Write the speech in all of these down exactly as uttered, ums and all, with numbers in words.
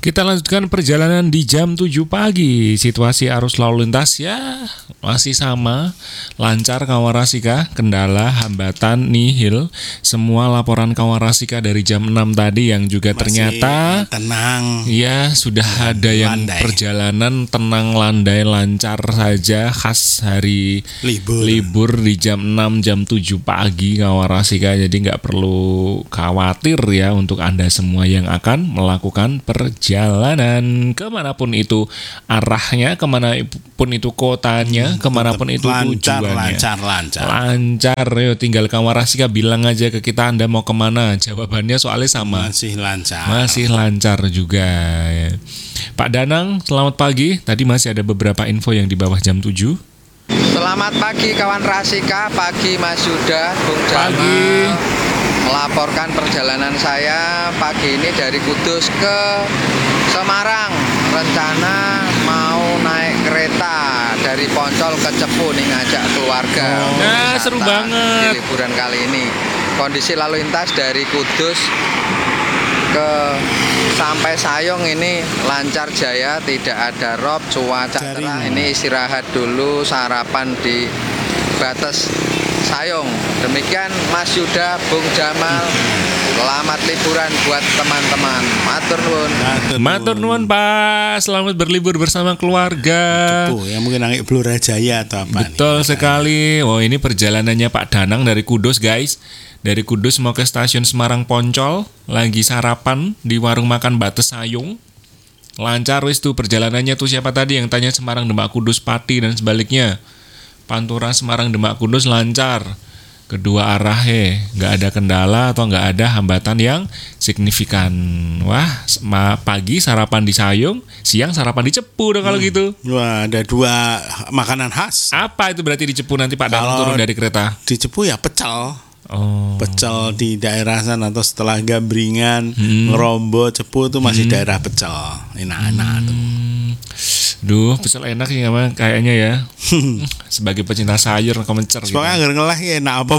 Kita lanjutkan perjalanan di jam tujuh pagi. Situasi arus lalu lintas ya masih sama, lancar Kawarasika, kendala, hambatan, nihil. Semua laporan Kawarasika dari jam enam tadi yang juga masih ternyata tenang. Ya, sudah ada yang landai. Perjalanan tenang, landai, lancar saja khas hari libur, libur di jam enam, jam tujuh pagi Kawarasika. Jadi nggak perlu khawatir ya untuk Anda semua yang akan melakukan perjalanan. Jalanan kemanapun itu arahnya, kemanapun itu kotanya, hmm, kemanapun itu lancar, tujuannya. Lancar, lancar, lancar. Yo, tinggal Kawarasika bilang aja ke kita Anda mau kemana. Jawabannya soalnya sama. Masih lancar. Masih lancar juga. Ya. Pak Danang, selamat pagi. Tadi masih ada beberapa info yang di bawah jam tujuh. Selamat pagi kawan Rasika, pagi Mas Yuda, Bung Jamal. Pagi. Melaporkan perjalanan saya pagi ini dari Kudus ke Semarang. Rencana mau naik kereta dari Poncol ke Cepu nih, ngajak keluarga. Oh, nah, seru banget di liburan kali ini. Kondisi lalu lintas dari Kudus ke sampai Sayong ini lancar jaya, tidak ada rob, cuaca cerah. Ini istirahat dulu, sarapan di batas Sayong. Demikian Mas Yuda, Bung Jamal. Selamat liburan buat teman-teman. Matur nuwun. Matur nuwun Pak. Selamat berlibur bersama keluarga. Cepu, ya mungkin nangis Blora Jaya atau apa. Betul nih, sekali. Oh, ini perjalanannya Pak Danang dari Kudus, guys. Dari Kudus mau ke stasiun Semarang Poncol, lagi sarapan di warung makan Bates Sayung. Lancar wis tuh perjalanannya tuh. Siapa tadi yang tanya Semarang Demak Kudus Pati dan sebaliknya? Pantura Semarang Demak Kudus lancar. Kedua arah he, nggak ada kendala atau nggak ada hambatan yang signifikan. Wah, pagi sarapan di Sayung, siang sarapan di Cepu dong kalau hmm. gitu. Wah, ada dua makanan khas. Apa itu berarti di Cepu nanti Pak Danang turun dari kereta? Di Cepu ya pecel. Oh. Pecel di daerah sana atau setelah Gambringan, hmm. Ngerombo, Cepu itu masih hmm. daerah pecel. Enak-enak hmm. tuh. Duh, pecel enak sih emang kayaknya ya. Sebagai pecinta sayur kemencer. Pokoknya gitu. Ngelah ya enak apa.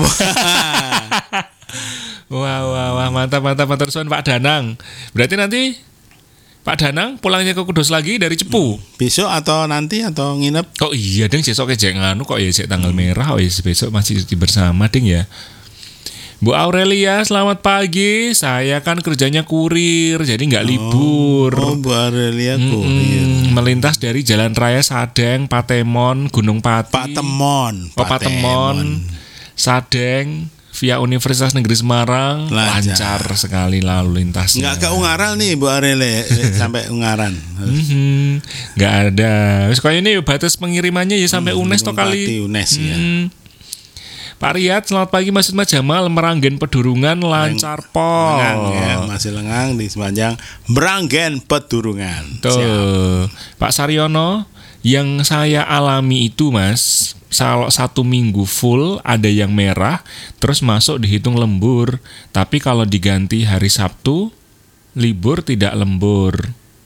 Wah, wah, wah, mantap, mantap, mantap suan Pak Danang. Berarti nanti Pak Danang pulangnya ke Kudus lagi dari Cepu. Besok atau nanti atau nginep? Oh iya, deng besok ke Jenganu kok ya sik tanggal hmm. merah. Oh iya, besok masih cuti bersama deng ya. Bu Aurelia, selamat pagi. Saya kan kerjanya kurir, jadi nggak libur. Oh, oh, Bu Aurelia kurir. Mm-mm, melintas dari Jalan Raya Sadeng, Patemon, Gunung Pati. Patemon. Oh, Patemon, Sadeng, via Universitas Negeri Semarang. Lancar, lancar sekali lalu lintasnya. Nggak ke Ungaran nih Bu Aurelia, sampai Ungaran. Mm-hmm. Nggak ada. Wis kayak ini batas pengirimannya ya sampai hmm, Unes to kali. Unes ya. Hmm. Pak Riyad, selamat pagi Mas Mas Jamal. Meranggen Pedurungan lancar pol. Lengang ya, masih lengang di sepanjang Meranggen Pedurungan. Tuh. Pak Saryono, yang saya alami itu Mas, kalau satu minggu full ada yang merah, terus masuk dihitung lembur. Tapi kalau diganti hari Sabtu, libur tidak lembur.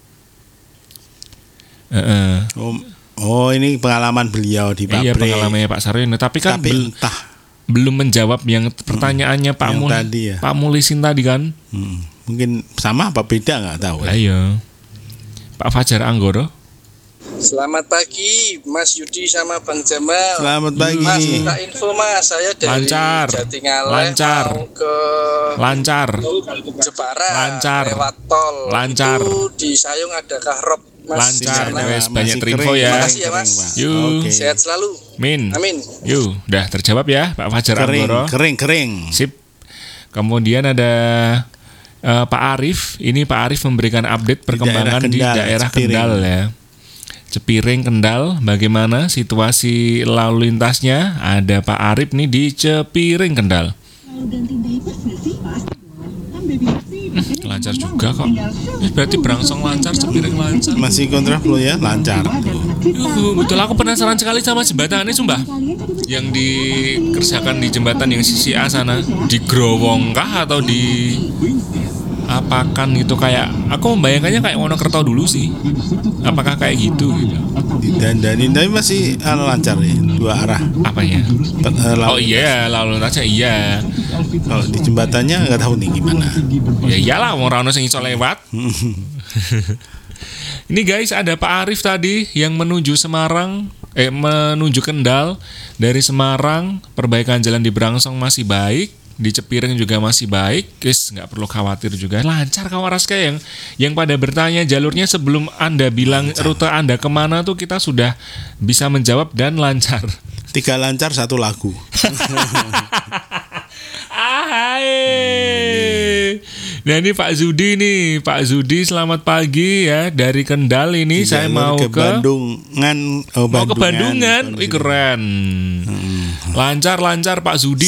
Uh-uh. Oh, oh, ini pengalaman beliau di pabrik. Iya, pengalamannya Pak Saryono. Tapi kan Tapi bel- entah belum menjawab yang pertanyaannya Pak Mul tadi ya. Pak Mulisin tadi kan. Hmm. Mungkin sama apa beda nggak tahu. Ayo. Pak Fajar Anggoro. Selamat pagi Mas Yudi sama Bang Jamal. Selamat pagi. Mas minta info Mas, saya dari lancar. Jatingaleh lancar. mau ke lancar. Jepara lancar. lewat tol. Lancar. Itu di Sayung adakah rob Mas? Lancar. Wes banyak Masih info kering, ya. Makasih ya Mas. Yuk. Okay. Sehat selalu. Min. Amin. Yuk, udah terjawab ya Pak Fajar Kering, Anggoro. kering, kering. Sip. Kemudian ada uh, Pak Arif. Ini Pak Arif memberikan update perkembangan di daerah, di daerah Kendal ya. Cepiring Kendal, bagaimana situasi lalu lintasnya? Ada Pak Arif nih di Cepiring Kendal. Hmm, lancar juga kok. Eh, berarti berangsung lancar, Cepiring lancar. Masih kontraflow ya, lancar. Uh, betul, aku penasaran sekali sama jembatan ini sumpah. Yang dikerjakan di jembatan yang sisi A sana, di Growong kah atau di apakan gitu, kayak aku membayangkannya kayak Wonokerto dulu sih. Apakah kayak gitu gitu? Didandanin tapi masih uh, lancar ya, dua arah. Apanya? Pe- uh, lalu Oh iya, lalu lintasnya iya. Kalau di jembatannya nggak tahu nih gimana. Ya iyalah, wong ora ono sing iso lewat. Ini guys, ada Pak Arif tadi yang menuju Semarang, eh menuju Kendal dari Semarang. Perbaikan jalan di Brangsong masih baik, di Cepiring juga masih baik. Guys, nggak perlu khawatir juga, lancar kawaras kayak yang yang pada bertanya jalurnya sebelum Anda bilang lancar. Rute Anda kemana tuh kita sudah bisa menjawab dan lancar. Tiga lancar satu lagu. Ahai. Nah ini Pak Zudi nih, Pak Zudi selamat pagi ya dari Kendal ini. Saya mau ke, ke Bandungan, oh, mau ke Bandungan, wih keren, Hmm. lancar lancar Pak Zudi.